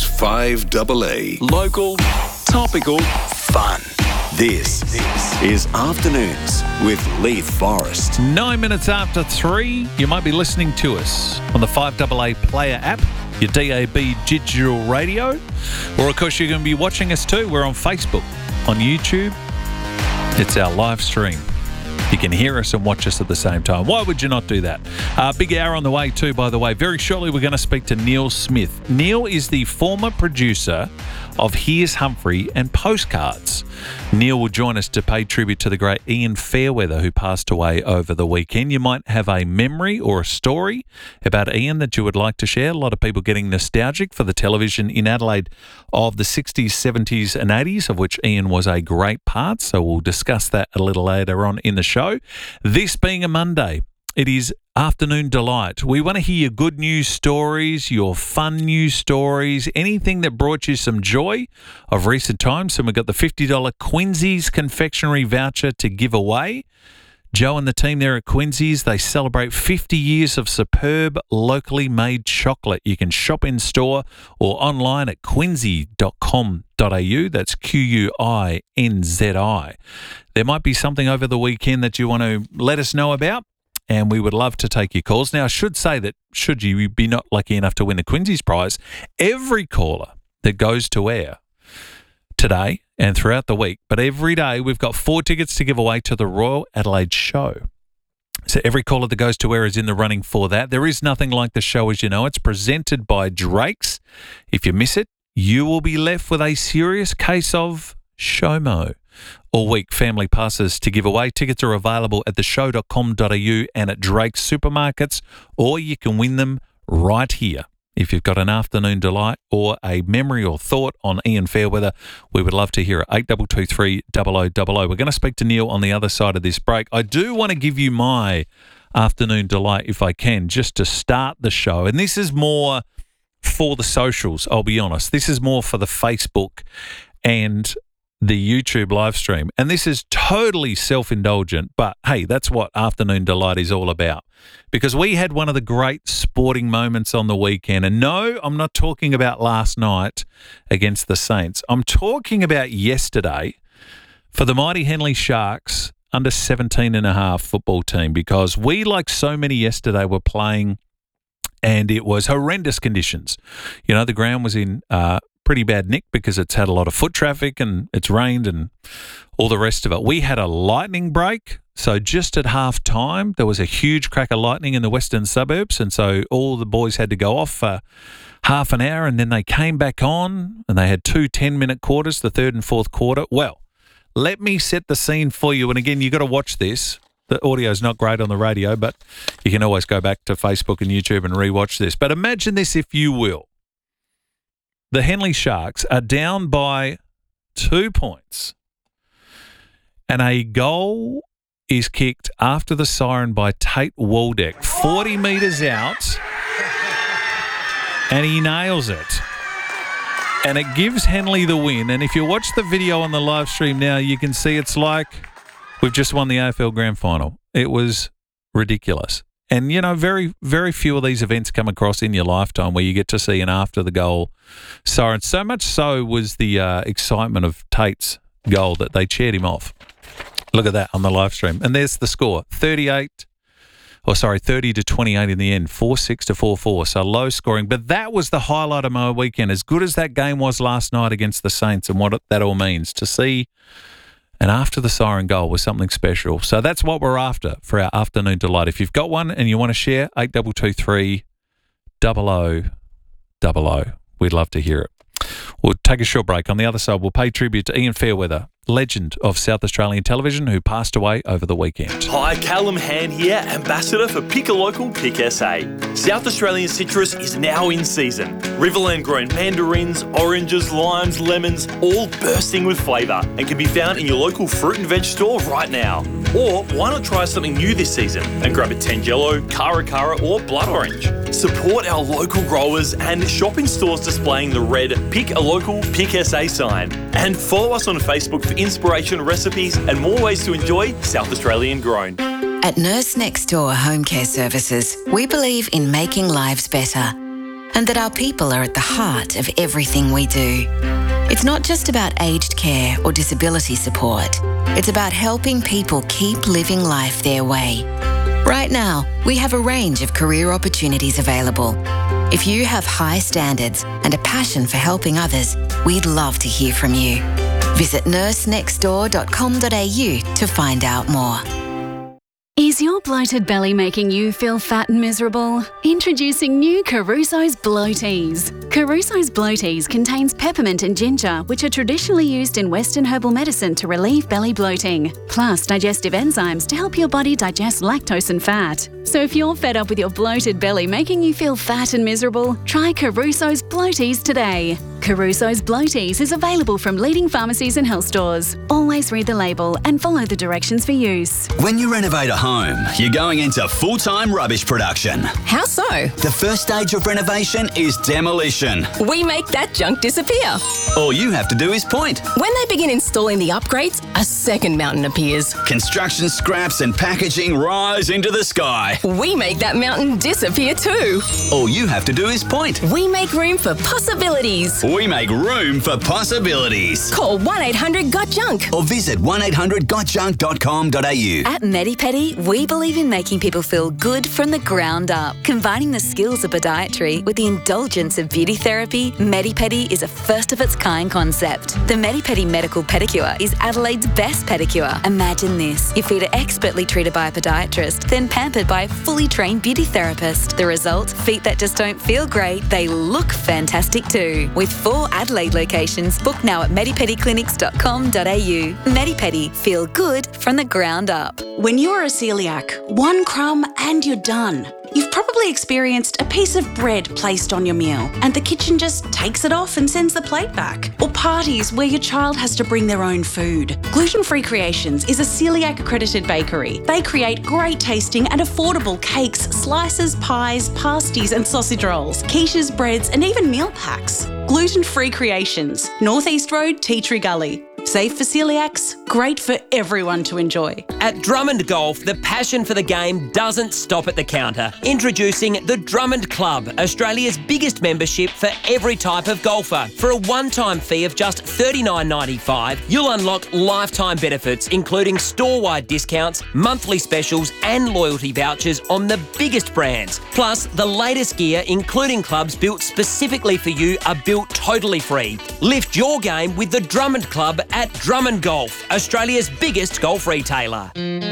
5AA. Local, topical, fun. This is Afternoons with Leith Forrest. 9 minutes after 3, you might be listening to us on the 5AA Player app, your DAB digital radio, or of course you're going to be watching us too. We're on Facebook, on YouTube. It's our live stream. You can hear us and watch us at the same time. Why would you not do that? Big hour on the way too, by the way. Very shortly, we're going to speak to Neil Smith. Neil is the former producer of Here's Humphrey and Postcards. Neil will join us to pay tribute to the great Ian Fairweather, who passed away over the weekend. You might have a memory or a story about Ian that you would like to share. A lot of people getting nostalgic for the television in Adelaide of the 60s, 70s and 80s, of which Ian was a great part. So we'll discuss that a little later on in the show. This being a Monday, it is Afternoon Delight. We want to hear your good news stories, your fun news stories, anything that brought you some joy of recent times. So we've got the $50 Quincy's confectionery voucher to give away. Joe and the team there at Quincy's, they celebrate 50 years of superb locally made chocolate. You can shop in store or online at quincy.com.au. That's QUINZI. There might be something over the weekend that you want to let us know about, and we would love to take your calls. Now, I should say that should you be not lucky enough to win the Quincy's prize, every caller that goes to air today and throughout the week, but every day we've got 4 tickets to give away to the Royal Adelaide Show. So every caller that goes to air is in the running for that. There is nothing like the show, as you know. It's presented by Drake's. If you miss it, you will be left with a serious case of SHOMO. All week, family passes to give away. Tickets are available at theshow.com.au and at Drake's supermarkets, or you can win them right here. If you've got an afternoon delight or a memory or thought on Ian Fairweather, we would love to hear it. 8223 0000. We're going to speak to Neil on the other side of this break. I do want to give you my afternoon delight, if I can, just to start the show. And this is more for the socials, I'll be honest. This is more for the Facebook and the YouTube live stream. And this is totally self-indulgent, but hey, that's what Afternoon Delight is all about. Because we had one of the great sporting moments on the weekend. And no, I'm not talking about last night against the Saints. I'm talking about yesterday for the mighty Henley Sharks under 17.5 football team, because we, like so many yesterday, were playing and it was horrendous conditions. You know, the ground was in pretty bad nick because it's had a lot of foot traffic and it's rained and all the rest of it. We had a lightning break. So just at half time, there was a huge crack of lightning in the western suburbs. And so all the boys had to go off for half an hour, and then they came back on and they had 2 10-minute quarters, the third and fourth quarter. Well, let me set the scene for you. And again, you've got to watch this. The audio is not great on the radio, but you can always go back to Facebook and YouTube and rewatch this. But imagine this, if you will. The Henley Sharks are down by 2 points, and a goal is kicked after the siren by Tate Waldeck, 40 metres out, and he nails it. And it gives Henley the win. And if you watch the video on the live stream now, you can see it's like we've just won the AFL Grand Final. It was ridiculous. And, you know, very, very few of these events come across in your lifetime where you get to see an after-the-goal siren. So much so was the excitement of Tate's goal that they cheered him off. Look at that on the live stream. And there's the score, 30 to 28 in the end, 4-6 to 4-4. So low scoring. But that was the highlight of my weekend. As good as that game was last night against the Saints and what that all means, to see and after the siren goal was something special. So that's what we're after for our afternoon delight. If you've got one and you want to share, 8223 0000. We'd love to hear it. We'll take a short break. On the other side, we'll pay tribute to Ian Fairweather, legend of South Australian television, who passed away over the weekend. Hi, Callum Hand here, Ambassador for Pick a Local, Pick SA. South Australian citrus is now in season. Riverland grown mandarins, oranges, limes, lemons, all bursting with flavour, and can be found in your local fruit and veg store right now. Or why not try something new this season and grab a Tangelo, Cara or blood orange. Support our local growers and shop in stores displaying the red Pick a Local, Pick SA sign. And follow us on Facebook for inspiration, recipes and more ways to enjoy South Australian grown. At Nurse Next Door Home Care Services, we believe in making lives better and that our people are at the heart of everything we do. It's not just about aged care or disability support. It's about helping people keep living life their way. Right now, we have a range of career opportunities available. If you have high standards and a passion for helping others, we'd love to hear from you. Visit nursenextdoor.com.au to find out more. Is your bloated belly making you feel fat and miserable? Introducing new Caruso's Bloaties. Caruso's Bloaties contains peppermint and ginger, which are traditionally used in Western herbal medicine to relieve belly bloating, plus digestive enzymes to help your body digest lactose and fat. So if you're fed up with your bloated belly making you feel fat and miserable, try Caruso's Bloaties today. Caruso's Bloaties is available from leading pharmacies and health stores. Always read the label and follow the directions for use. When you renovate a home, you're going into full-time rubbish production. How so? The first stage of renovation is demolition. We make that junk disappear. All you have to do is point. When they begin installing the upgrades, a second mountain appears. Construction scraps and packaging rise into the sky. We make that mountain disappear too. All you have to do is point. We make room for possibilities. We make room for possibilities. Call 1-800-GOT-JUNK or visit 1800gotjunk.com.au. At Medi-Pedi, we believe in making people feel good from the ground up. Combining the skills of podiatry with the indulgence of beauty therapy, Medi-Pedi is a first-of-its-kind concept. The Medi-Pedi Medical Pedicure is Adelaide's best pedicure. Imagine this. Your feet are expertly treated by a podiatrist, then pampered by a fully trained beauty therapist. The result? Feet that just don't feel great, they look fantastic too. With 4 Adelaide locations. Book now at medipediclinics.com.au. Medipedi. Feel good from the ground up. When you're a celiac, one crumb and you're done. You've probably experienced a piece of bread placed on your meal and the kitchen just takes it off and sends the plate back. Or parties where your child has to bring their own food. Gluten Free Creations is a celiac accredited bakery. They create great tasting and affordable cakes, slices, pies, pasties and sausage rolls, quiches, breads and even meal packs. Gluten Free Creations, North East Road, Tea Tree Gully. Safe for celiacs, great for everyone to enjoy. At Drummond Golf, the passion for the game doesn't stop at the counter. Introducing the Drummond Club, Australia's biggest membership for every type of golfer. For a one-time fee of just $39.95, you'll unlock lifetime benefits, including store-wide discounts, monthly specials and loyalty vouchers on the biggest brands. Plus, the latest gear, including clubs built specifically for you, are built totally free. Lift your game with the Drummond Club at Drummond Golf, Australia's biggest golf retailer.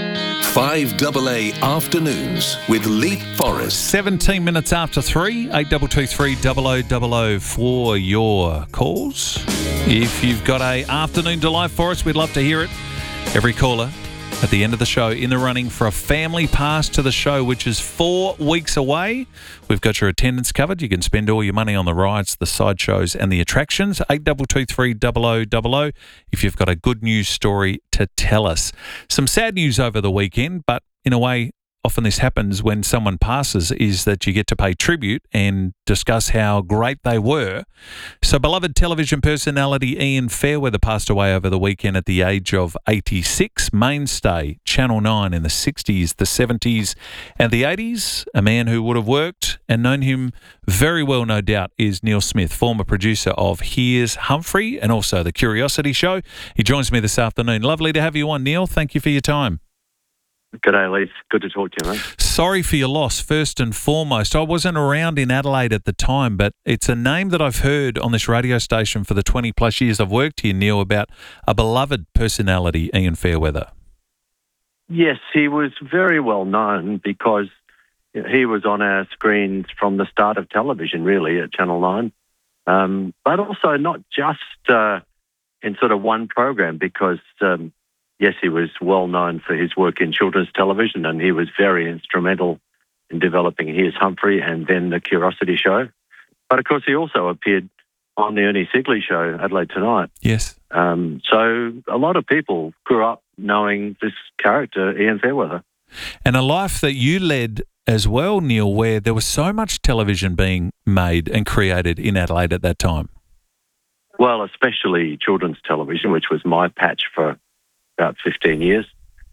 5AA Afternoons with Leap Forest. 17 minutes after 3, 8223 0000 for your calls. If you've got a afternoon delight for us, we'd love to hear it. Every caller at the end of the show in the running for a family pass to the show, which is 4 weeks away. We've got your attendance covered. You can spend all your money on the rides, the sideshows and the attractions. 8223 0000 if you've got a good news story to tell us. Some sad news over the weekend, but in a way, often this happens when someone passes, is that you get to pay tribute and discuss how great they were. So beloved television personality Ian Fairweather passed away over the weekend at the age of 86. Mainstay, Channel 9 in the 60s, the 70s and the 80s. A man who would have worked and known him very well, no doubt, is Neil Smith, former producer of Here's Humphrey and also The Curiosity Show. He joins me this afternoon. Lovely to have you on, Neil. Thank you for your time. G'day, Lee. Good to talk to you, mate. Sorry for your loss, first and foremost. I wasn't around in Adelaide at the time, but it's a name that I've heard on this radio station for the 20-plus years I've worked here, Neil, about a beloved personality, Ian Fairweather. Yes, he was very well known because he was on our screens from the start of television, really, at Channel 9. But also not just in sort of one program because... yes, he was well known for his work in children's television and he was very instrumental in developing Here's Humphrey and then The Curiosity Show. But, of course, he also appeared on the Ernie Sigley Show, Adelaide Tonight. Yes. So a lot of people grew up knowing this character, Ian Fairweather. And a life that you led as well, Neil, where there was so much television being made and created in Adelaide at that time. Well, especially children's television, which was my patch for about 15 years.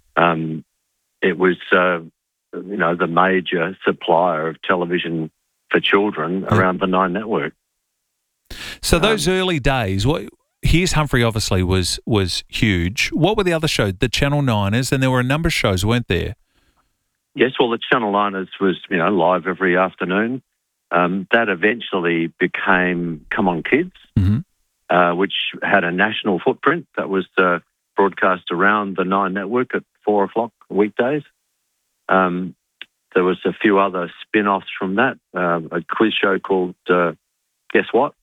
It was, the major supplier of television for children around the Nine Network. So those early days, Here's Humphrey obviously was huge. What were the other shows? The Channel 9ers, and there were a number of shows, weren't there? Yes, well, the Channel 9ers was, live every afternoon. That eventually became Come On Kids, which had a national footprint that was... broadcast around the Nine Network at 4 o'clock weekdays. There was a few other spin-offs from that, a quiz show called Guess What?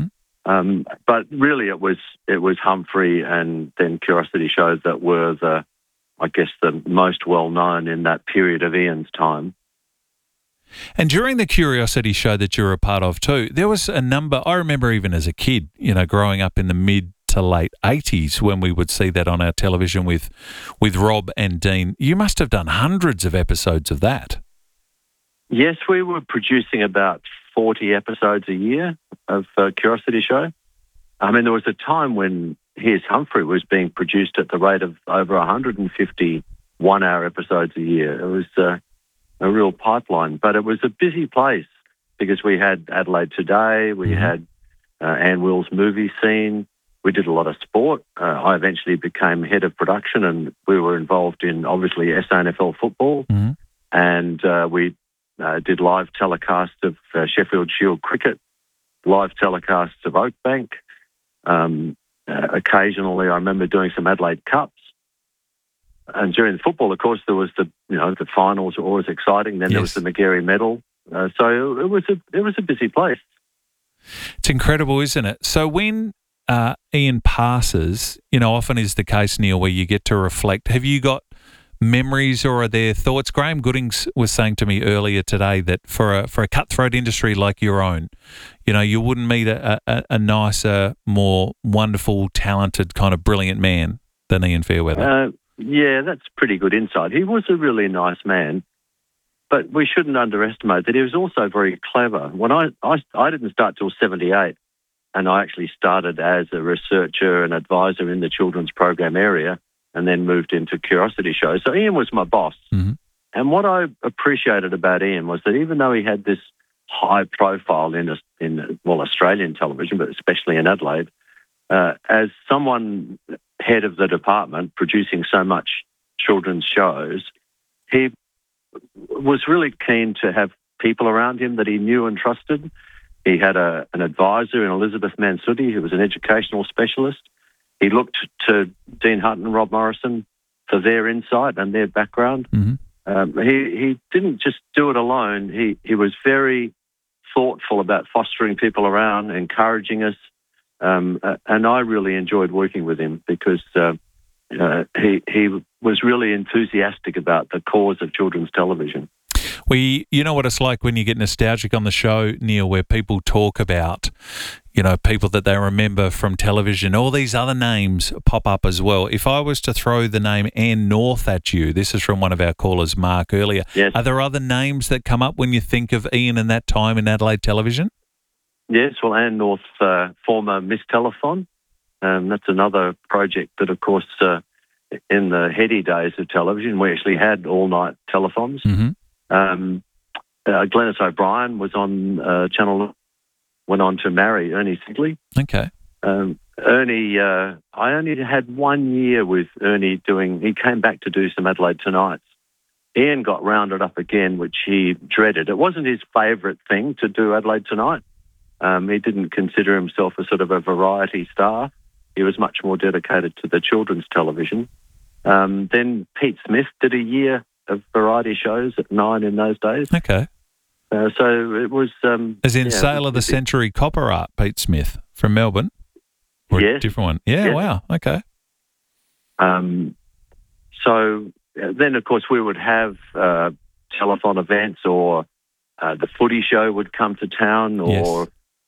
But really it was Humphrey and then Curiosity Show that were the most well-known in that period of Ian's time. And during the Curiosity Show that you were a part of too, there was a number, I remember even as a kid, growing up in the mid to late 80s when we would see that on our television with Rob and Dean. You must have done hundreds of episodes of that. Yes, we were producing about 40 episodes a year of Curiosity Show. I mean, there was a time when Here's Humphrey was being produced at the rate of over 150 one-hour episodes a year. It was a real pipeline, but it was a busy place because we had Adelaide Today, we had Ann Will's movie scene. We did a lot of sport. I eventually became head of production and we were involved in, obviously, SANFL football. And we did live telecasts of Sheffield Shield cricket, live telecasts of Oakbank. Occasionally, I remember doing some Adelaide Cups. And during football, of course, there was the finals were always exciting. Then there was the Magarey Medal. So it was a busy place. It's incredible, isn't it? So when Ian passes, often is the case, Neil, where you get to reflect. Have you got memories or are there thoughts? Graham Goodings was saying to me earlier today that for a cutthroat industry like your own, you wouldn't meet a nicer, more wonderful, talented, kind of brilliant man than Ian Fairweather. Yeah, that's pretty good insight. He was a really nice man, but we shouldn't underestimate that he was also very clever. When I didn't start till 78, and I actually started as a researcher and advisor in the children's program area, and then moved into Curiosity Show. So Ian was my boss. Mm-hmm. And what I appreciated about Ian was that even though he had this high profile in Australian television, but especially in Adelaide, as someone head of the department producing so much children's shows, he was really keen to have people around him that he knew and trusted. He had an advisor in Elizabeth Mansutti, who was an educational specialist. He looked to Dean Hunt and Rob Morrison for their insight and their background. Mm-hmm. He didn't just do it alone. He was very thoughtful about fostering people around, encouraging us, and I really enjoyed working with him because he was really enthusiastic about the cause of children's television. You know what it's like when you get nostalgic on the show, Neil, where people talk about, people that they remember from television. All these other names pop up as well. If I was to throw the name Anne North at you, this is from one of our callers, Mark, earlier. Yes. Are there other names that come up when you think of Ian and that time in Adelaide television? Yes, well, Anne North, former Miss Telethon. That's another project that, of course, in the heady days of television, we actually had all-night telethons. Mm-hmm. Glenys O'Brien was on Channel, went on to marry Ernie Sigley. Okay. Ernie, I only had 1 year with Ernie he came back to do some Adelaide Tonights. Ian got rounded up again, which he dreaded. It wasn't his favourite thing to do Adelaide Tonight. He didn't consider himself a sort of a variety star. He was much more dedicated to the children's television. Then Pete Smith did a year of variety shows at 9 in those days. Okay. So it was... As in Sale of the Century Copper Art, Pete Smith from Melbourne? Or yes. A different one? Yeah, yes. Wow, okay. So then, of course, we would have telethon events or the footy show would come to town or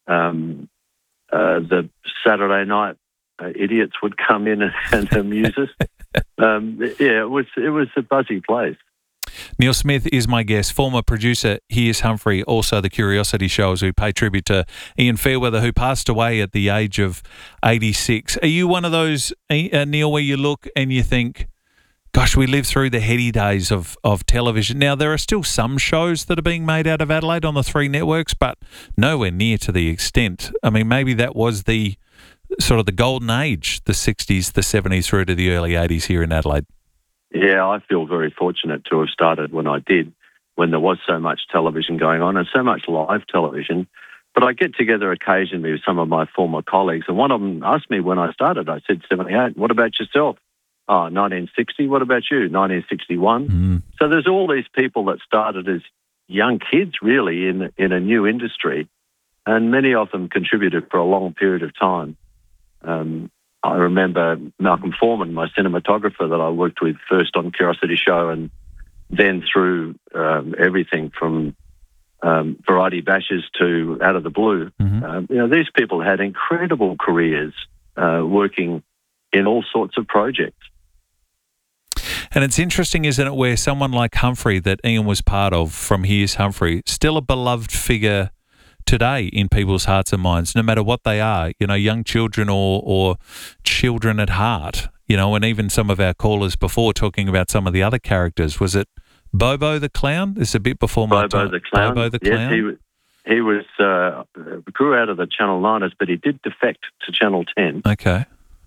the Saturday night idiots would come in and amuse us. It was a buzzy place. Neil Smith is my guest, former producer. Here's Humphrey, also the Curiosity Show, as we pay tribute to Ian Fairweather, who passed away at the age of 86. Are you one of those, Neil, where you look and you think, gosh, we lived through the heady days of television. Now, there are still some shows that are being made out of Adelaide on the 3 networks, but nowhere near to the extent. I mean, maybe that was the sort of the golden age, the 60s, the 70s through to the early 80s here in Adelaide. Yeah, I feel very fortunate to have started when I did, when there was so much television going on and so much live television. But I get together occasionally with some of my former colleagues, and one of them asked me when I started, I said 78, what about yourself? Oh, 1960, what about you? 1961. Mm. So there's all these people that started as young kids, really, in a new industry, and many of them contributed for a long period of time. I remember Malcolm Foreman, my cinematographer that I worked with first on Curiosity Show and then through everything from Variety Bashes to Out of the Blue. Mm-hmm. These people had incredible careers working in all sorts of projects. And it's interesting, isn't it, where someone like Humphrey that Ian was part of from Here's Humphrey, still a beloved figure today in people's hearts and minds, no matter what they are, young children or children at heart, and even some of our callers before talking about some of the other characters. Was it Bobo the Clown? This is a bit before my time. Bobo the Clown? Yes, he was grew out of the Channel 9ers, but he did defect to Channel 10. Okay.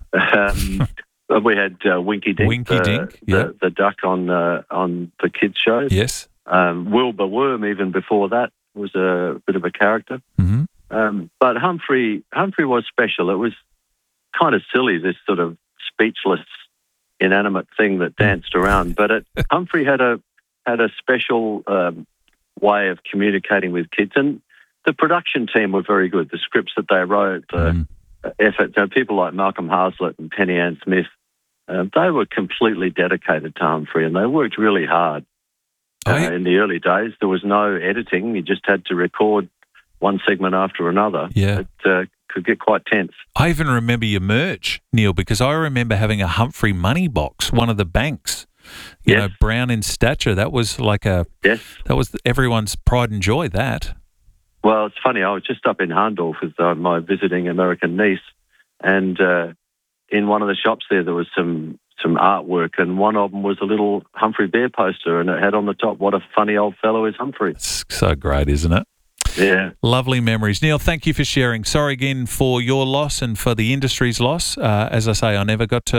We had Winky Dink, the duck on the kids' show. Yes. Wilbur Worm, even before that, was a bit of a character. Mm-hmm. But Humphrey was special. It was kind of silly, this sort of speechless, inanimate thing that danced around. But Humphrey had a special way of communicating with kids. And the production team were very good. The scripts that they wrote, the effort, people like Malcolm Haslett and Penny Ann Smith, they were completely dedicated to Humphrey, and they worked really hard. In the early days, there was no editing. You just had to record one segment after another. Yeah. It could get quite tense. I even remember your merch, Neil, because I remember having a Humphrey money box, one of the banks, you know, brown in stature. That was like that was everyone's pride and joy, that. Well, it's funny. I was just up in Harndorf with my visiting American niece, and in one of the shops there was some artwork, and one of them was a little Humphrey Bear poster, and it had on the top, "What a funny old fellow is Humphrey." It's so great, isn't it? Yeah. Lovely memories. Neil, thank you for sharing. Sorry again for your loss and for the industry's loss. As I say, I never got to